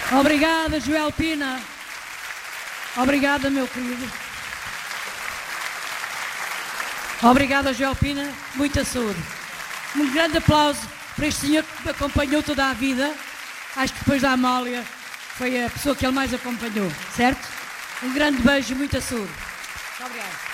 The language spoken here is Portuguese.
Obrigada, Joel Pina. Obrigada, meu querido. Obrigada, Joel Pina. Muita saúde. Um grande aplauso para este senhor que me acompanhou toda a vida. Acho que depois da Amália foi a pessoa que ele mais acompanhou, certo? Um grande beijo e muita saúde. Muito obrigada.